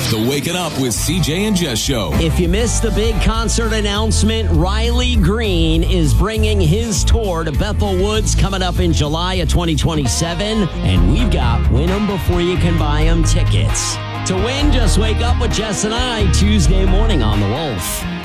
The Waking Up with CJ and Jess show. If you missed the big concert announcement, Riley Green is bringing his tour to Bethel Woods coming up in July of 2027. And we've got win them before you can buy them tickets. To win, just wake up with Jess and I Tuesday morning on The Wolf.